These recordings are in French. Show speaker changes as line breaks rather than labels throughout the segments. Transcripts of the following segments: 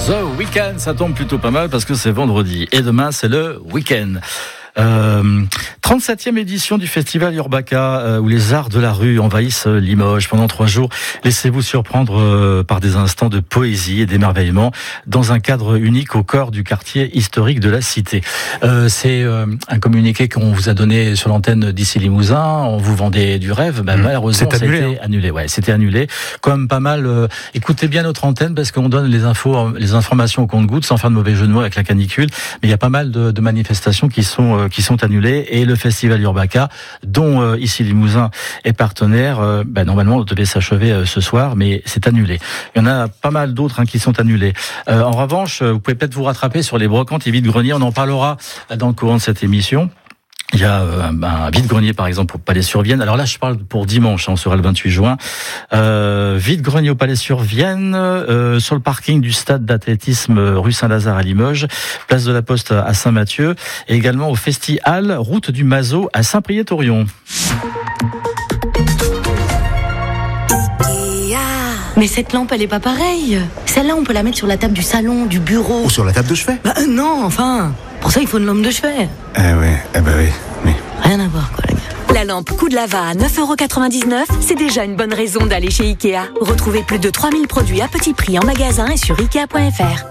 The Weeknd, ça tombe plutôt pas mal parce que c'est vendredi et demain c'est le week-end. 37e édition du festival Urbaka où les arts de la rue envahissent Limoges pendant 3 jours. Laissez-vous surprendre par des instants de poésie et d'émerveillement dans un cadre unique au cœur du quartier historique de la cité. C'est un communiqué qu'on vous a donné sur l'antenne d'ici Limousin. On vous vendait du rêve. Malheureusement, c'était annulé. Ouais, c'était annulé. Comme pas mal. Écoutez bien notre antenne parce qu'on donne les informations au compte-gouttes sans faire de mauvais jeu de mots avec la canicule. Mais il y a pas mal de manifestations qui sont annulées et le festival Urbaka, dont ici Limousin est partenaire, normalement devait s'achever ce soir, mais c'est annulé. Il y en a pas mal d'autres qui sont annulés. En revanche, vous pouvez peut-être vous rattraper sur les brocantes et vides-greniers. On en parlera dans le courant de cette émission. Il y a un vide-grenier par exemple au Palais-sur-Vienne. Alors là je parle pour dimanche, on sera le 28 juin. Vide-grenier au Palais-sur-Vienne, sur le parking du stade d'athlétisme rue Saint-Lazare à Limoges, place de la Poste à Saint-Mathieu, et également au Festi-Hall, route du Mazo à Saint-Priest-Orion.
Mais cette lampe, elle est pas pareille. Celle-là, on peut la mettre sur la table du salon, du bureau.
Ou sur la table de chevet.
Non, enfin. Pour ça, il faut une lampe de chevet.
Oui.
Rien à voir, quoi, les gars.
La lampe Coup de Lava à 9,99€, c'est déjà une bonne raison d'aller chez Ikea. Retrouvez plus de 3000 produits à petit prix en magasin et sur Ikea.fr.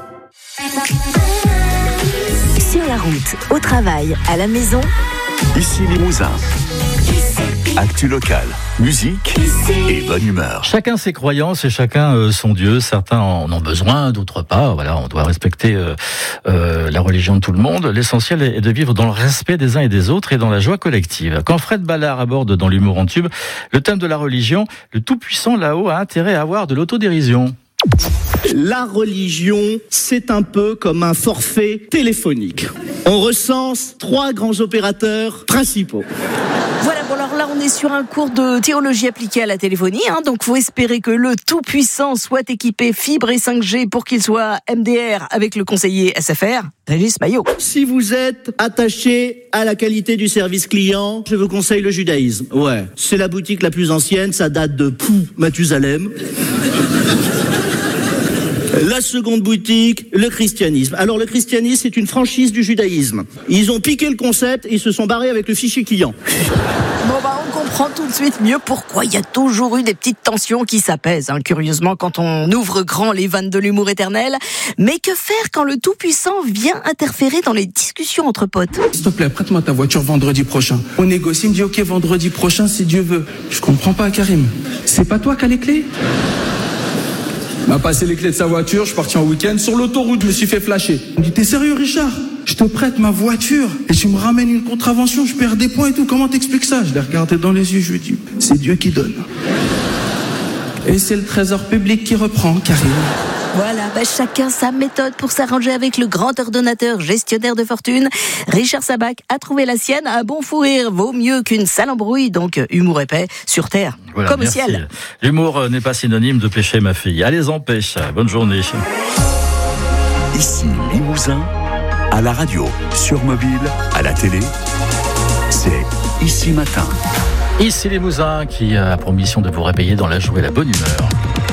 Sur la route, au travail, à la maison.
Ici Limousin. Actu local, musique et bonne humeur.
Chacun ses croyances et chacun son Dieu. Certains en ont besoin, d'autres pas. Voilà, on doit respecter la religion de tout le monde. L'essentiel est de vivre dans le respect des uns et des autres et dans la joie collective. Quand Fred Ballard aborde dans l'humour en tube le thème de la religion, le tout-puissant là-haut a intérêt à avoir de l'autodérision.
La religion, c'est un peu comme un forfait téléphonique. On recense 3 grands opérateurs principaux.
Voilà, bon alors là on est sur un cours de théologie appliquée à la téléphonie, donc faut espérer que le tout-puissant soit équipé fibre et 5G pour qu'il soit MDR avec le conseiller SFR, Régis Maillot.
Si vous êtes attaché à la qualité du service client, je vous conseille le judaïsme. Ouais, c'est la boutique la plus ancienne, ça date de Mathusalem. La seconde boutique, le christianisme. Alors le christianisme, c'est une franchise du judaïsme. Ils ont piqué le concept et ils se sont barrés avec le fichier client.
Bon on comprend tout de suite mieux pourquoi il y a toujours eu des petites tensions qui s'apaisent, curieusement quand on ouvre grand les vannes de l'humour éternel. Mais que faire quand le tout-puissant vient interférer dans les discussions entre potes ?
S'il te plaît, prête-moi ta voiture vendredi prochain. On négocie, il me dit ok vendredi prochain si Dieu veut. Je comprends pas Karim. C'est pas toi qui as les clés ? m'a passé les clés de sa voiture, je suis parti en week-end. Sur l'autoroute, je me suis fait flasher. Il me dit, t'es sérieux, Richard? Je te prête ma voiture et tu me ramènes une contravention, je perds des points et tout. Comment t'expliques ça? Je l'ai regardé dans les yeux, je lui ai dit, c'est Dieu qui donne. Et c'est le trésor public qui reprend, Karim.
Voilà, chacun sa méthode pour s'arranger avec le grand ordonnateur gestionnaire de fortune. Richard Sabac a trouvé la sienne. Un bon fou rire vaut mieux qu'une sale embrouille. Donc, humour épais sur terre, voilà, comme
merci.
Au ciel.
L'humour n'est pas synonyme de péché, ma fille. Allez en pêche. Bonne journée.
Ici Limousin, à la radio, sur mobile, à la télé, c'est Ici Matin.
Ici Limousin qui a pour mission de vous réveiller dans la joie et la bonne humeur.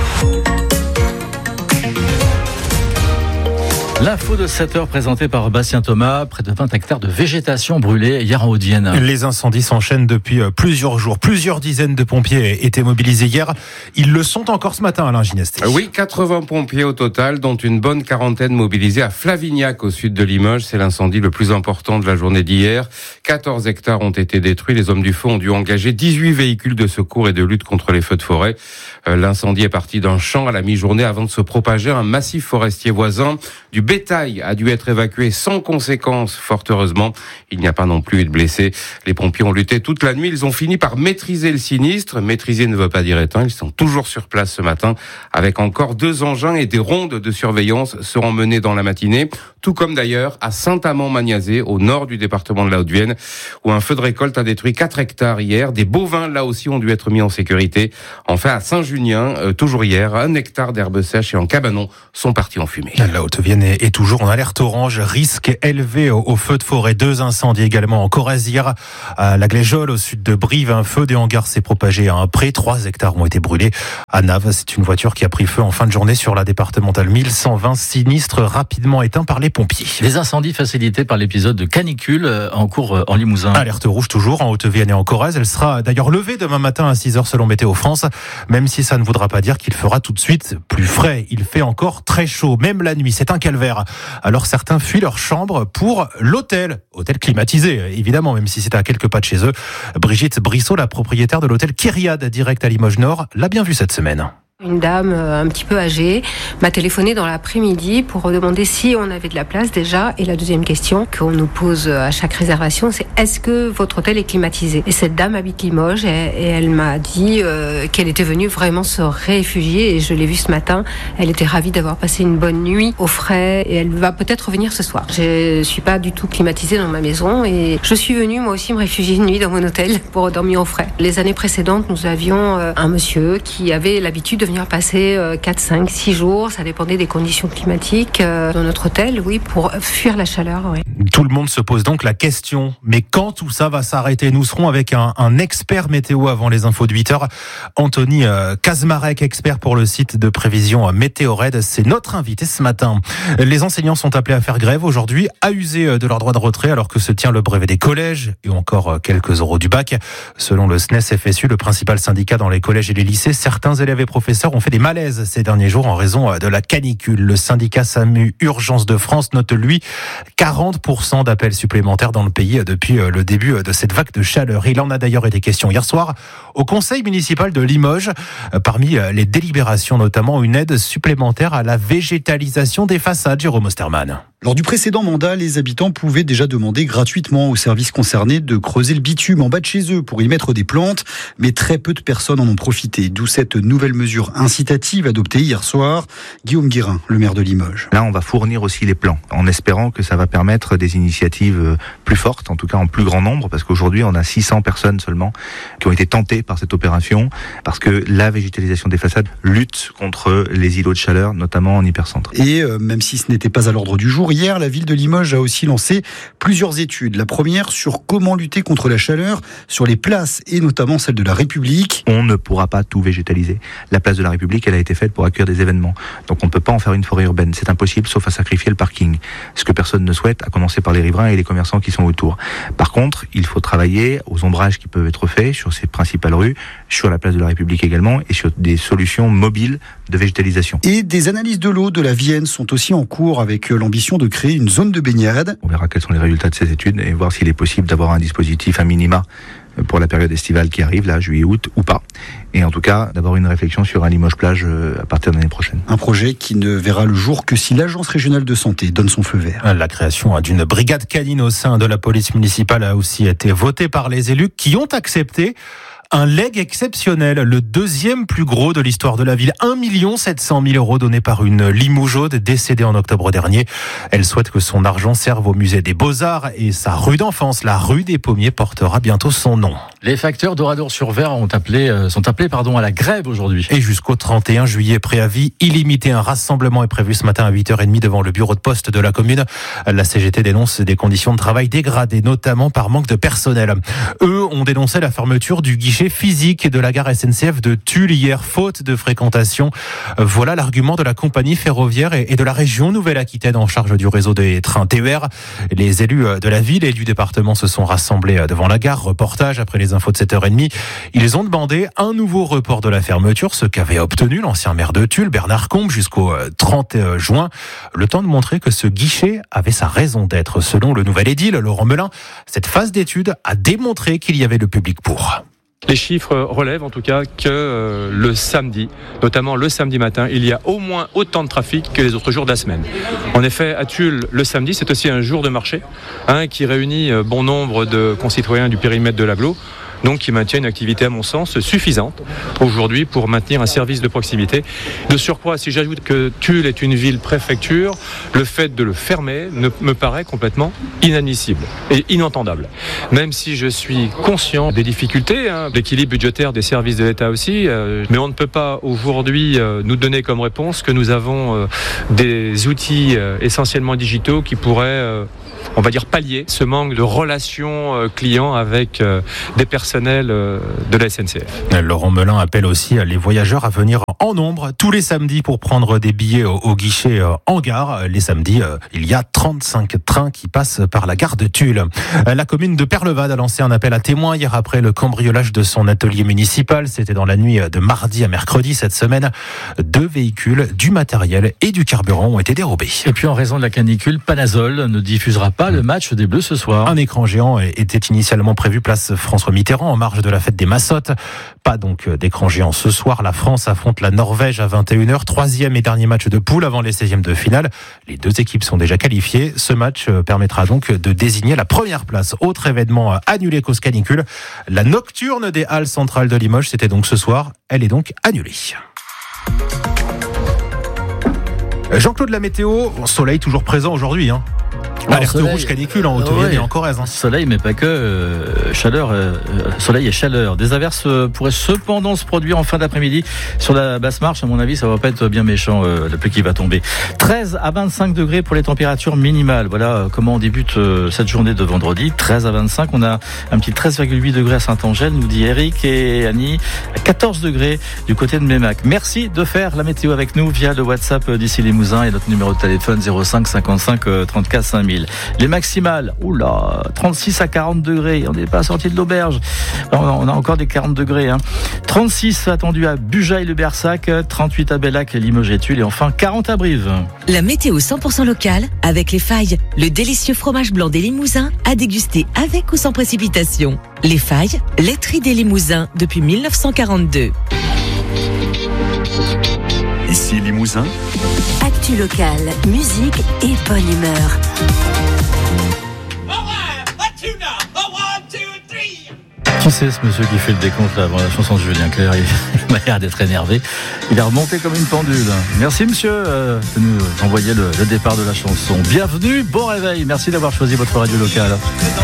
L'info de 7h présentée par Bastien Thomas. Près de 20 hectares de végétation brûlée hier en Haute-Vienne.
Les incendies s'enchaînent depuis plusieurs jours. Plusieurs dizaines de pompiers étaient mobilisés hier. Ils le sont encore ce matin, Alain Ginesti.
Oui, 80 pompiers au total, dont une bonne quarantaine mobilisés à Flavignac, au sud de Limoges. C'est l'incendie le plus important de la journée d'hier. 14 hectares ont été détruits. Les hommes du feu ont dû engager 18 véhicules de secours et de lutte contre les feux de forêt. L'incendie est parti d'un champ à la mi-journée avant de se propager à un massif forestier voisin. Du bétail a dû être évacué sans conséquences, fort heureusement. Il n'y a pas non plus eu de blessés. Les pompiers ont lutté toute la nuit. Ils ont fini par maîtriser le sinistre. Maîtriser ne veut pas dire éteindre. Ils sont toujours sur place ce matin avec encore 2 engins et des rondes de surveillance seront menées dans la matinée. Tout comme d'ailleurs à Saint-Amand-Magnazé, au nord du département de la Haute-Vienne, où un feu de récolte a détruit 4 hectares hier. Des bovins, là aussi, ont dû être mis en sécurité. Enfin, à Saint-Junien, toujours hier, 1 hectare d'herbes sèches et en cabanon sont partis en fumée.
La Haute-Vienne est toujours en alerte orange, risque élevé au feu de forêt. 2 incendies également en Corrèze hier, à la Gléjole, au sud de Brive. Un feu des hangars s'est propagé à un pré. 3 hectares ont été brûlés. À Naves, c'est une voiture qui a pris feu en fin de journée sur la départementale 1120. Sinistre rapidement éteint par les pompiers.
Les incendies facilités par l'épisode de canicule en cours en Limousin.
Alerte rouge toujours en Haute-Vienne et en Corrèze. Elle sera d'ailleurs levée demain matin à 6h selon Météo France, même si ça ne voudra pas dire qu'il fera tout de suite plus frais. Il fait encore très chaud, même la nuit, c'est un calvaire. Alors certains fuient leur chambre pour l'hôtel climatisé, évidemment, même si c'est à quelques pas de chez eux. Brigitte Brissot, la propriétaire de l'hôtel Kyriade, direct à Limoges Nord, l'a bien vu cette semaine.
Une dame un petit peu âgée m'a téléphoné dans l'après-midi pour demander si on avait de la place déjà. Et la deuxième question qu'on nous pose à chaque réservation, c'est est-ce que votre hôtel est climatisé ? Et cette dame habite Limoges et elle m'a dit qu'elle était venue vraiment se réfugier. Et je l'ai vue ce matin. Elle était ravie d'avoir passé une bonne nuit au frais et elle va peut-être revenir ce soir. Je suis pas du tout climatisée dans ma maison et je suis venue moi aussi me réfugier une nuit dans mon hôtel pour dormir au frais. Les années précédentes, nous avions un monsieur qui avait l'habitude de venir passer 4, 5, 6 jours, ça dépendait des conditions climatiques dans notre hôtel, oui, pour fuir la chaleur. Oui.
Tout le monde se pose donc la question, mais quand tout ça va s'arrêter ? Nous serons avec un expert météo avant les infos de 8h, Anthony Kazmarek, expert pour le site de prévision Météored, c'est notre invité ce matin. Les enseignants sont appelés à faire grève aujourd'hui, à user de leur droit de retrait alors que se tient le brevet des collèges et encore quelques euros du bac. Selon le SNES-FSU, le principal syndicat dans les collèges et les lycées, certains élèves et professeurs ont fait des malaises ces derniers jours en raison de la canicule. Le syndicat SAMU Urgence de France note, lui, 40% d'appels supplémentaires dans le pays depuis le début de cette vague de chaleur. Il en a d'ailleurs été question hier soir au conseil municipal de Limoges. Parmi les délibérations, notamment une aide supplémentaire à la végétalisation des façades. Jérôme Osterman.
Lors du précédent mandat, les habitants pouvaient déjà demander gratuitement aux services concernés de creuser le bitume en bas de chez eux pour y mettre des plantes, mais très peu de personnes en ont profité, d'où cette nouvelle mesure incitative adoptée hier soir. Guillaume Guérin, le maire de Limoges.
Là, on va fournir aussi les plans, en espérant que ça va permettre des initiatives plus fortes, en tout cas en plus grand nombre, parce qu'aujourd'hui, on a 600 personnes seulement qui ont été tentées par cette opération, parce que la végétalisation des façades lutte contre les îlots de chaleur, notamment en hypercentre.
Et même si ce n'était pas à l'ordre du jour, hier, la ville de Limoges a aussi lancé plusieurs études. La première sur comment lutter contre la chaleur sur les places et notamment celle de la République.
On ne pourra pas tout végétaliser. La place de la République, elle a été faite pour accueillir des événements. Donc on ne peut pas en faire une forêt urbaine. C'est impossible sauf à sacrifier le parking. Ce que personne ne souhaite, à commencer par les riverains et les commerçants qui sont autour. Par contre, il faut travailler aux ombrages qui peuvent être faits sur ces principales rues, sur la place de la République également et sur des solutions mobiles de végétalisation.
Et des analyses de l'eau de la Vienne sont aussi en cours avec l'ambition de créer une zone de baignade.
On verra quels sont les résultats de ces études et voir s'il est possible d'avoir un dispositif à minima pour la période estivale qui arrive, là, juillet-août ou pas. Et en tout cas, d'avoir une réflexion sur un Limoges-Plage à partir de l'année prochaine.
Un projet qui ne verra le jour que si l'Agence régionale de santé donne son feu vert.
La création d'une brigade canine au sein de la police municipale a aussi été votée par les élus qui ont accepté un legs exceptionnel, le deuxième plus gros de l'histoire de la ville. 1 700 000 € donnés par une Limougeaude décédée en octobre dernier. Elle souhaite que son argent serve au musée des Beaux-Arts et sa rue d'enfance, la rue des Pommiers, portera bientôt son nom.
Les facteurs d'Oradour-sur-Ver sont appelés à la grève aujourd'hui.
Et jusqu'au 31 juillet, préavis illimité. Un rassemblement est prévu ce matin à 8h30 devant le bureau de poste de la commune. La CGT dénonce des conditions de travail dégradées, notamment par manque de personnel. Eux ont dénoncé la fermeture du guichet physique de la gare SNCF de Tulle hier, faute de fréquentation. Voilà l'argument de la compagnie ferroviaire et de la région Nouvelle-Aquitaine en charge du réseau des trains TER. Les élus de la ville et du département se sont rassemblés devant la gare. Reportage après les infos de 7h30. Ils ont demandé un nouveau report de la fermeture, ce qu'avait obtenu l'ancien maire de Tulle, Bernard Combe, jusqu'au 30 juin. Le temps de montrer que ce guichet avait sa raison d'être. Selon le nouvel édile, Laurent Melin, cette phase d'étude a démontré qu'il y avait le public pour.
Les chiffres relèvent en tout cas que le samedi, notamment le samedi matin, il y a au moins autant de trafic que les autres jours de la semaine. En effet, à Tulle, le samedi, c'est aussi un jour de marché qui réunit bon nombre de concitoyens du périmètre de l'agglo. donc qui maintient une activité à mon sens suffisante aujourd'hui pour maintenir un service de proximité. De surcroît, si j'ajoute que Tulle est une ville-préfecture, le fait de le fermer me paraît complètement inadmissible et inentendable. Même si je suis conscient des difficultés, l'équilibre budgétaire des services de l'État aussi, mais on ne peut pas aujourd'hui nous donner comme réponse que nous avons des outils essentiellement digitaux qui pourraient on va dire pallier ce manque de relations clients avec des personnels de la SNCF.
Laurent Melin appelle aussi les voyageurs à venir en nombre tous les samedis pour prendre des billets au guichet en gare. Les samedis, il y a 35 trains qui passent par la gare de Tulle. La commune de Perlevade a lancé un appel à témoins hier après le cambriolage de son atelier municipal. C'était dans la nuit de mardi à mercredi cette semaine. 2 véhicules, du matériel et du carburant ont été dérobés.
Et puis en raison de la canicule, Panazol ne diffusera pas le match des Bleus ce soir.
Un écran géant était initialement prévu place François Mitterrand en marge de la fête des Massottes. Pas donc d'écran géant ce soir. La France affronte la Norvège à 21h. 3e et dernier match de poule avant les 16e de finale. Les 2 équipes sont déjà qualifiées. Ce match permettra donc de désigner la première place. Autre événement annulé cause canicule. La nocturne des Halles centrales de Limoges. C'était donc ce soir. Elle est donc annulée. Jean-Claude, la météo, soleil toujours présent aujourd'hui. Alerte rouge canicule en Haute-Vienne et en Corrèze.
Soleil, mais pas que. Chaleur, soleil et chaleur. Des averses pourraient cependant se produire en fin d'après-midi sur la basse marche. À mon avis, ça va pas être bien méchant, la pluie qui va tomber. 13 à 25 degrés pour les températures minimales. Voilà comment on débute cette journée de vendredi. 13 à 25. On a un petit 13,8 degrés à Saint-Angèle, nous dit Eric et Annie. 14 degrés du côté de Mémac. Merci de faire la météo avec nous via le WhatsApp d'ici Limousin et notre numéro de téléphone 05 55 34 5000. Les maximales, 36 à 40 degrés, on n'est pas sorti de l'auberge, on a encore des 40 degrés. 36 attendus à Bujaï-le-Bersac, 38 à Bellac, Limoges et Tulle et enfin 40 à Brive.
La météo 100% locale avec Les Failles, le délicieux fromage blanc des Limousins à déguster avec ou sans précipitation. Les Failles, laiterie des Limousins depuis 1942.
Ici Limousin.
Actu locale, musique et bonne humeur.
Qui c'est ce monsieur qui fait le décompte là avant la chanson de Julien Clerc? Il m'a l'air d'être énervé. Il est remonté comme une pendule. Merci monsieur de nous envoyer le départ de la chanson. Bienvenue, bon réveil. Merci d'avoir choisi votre radio locale.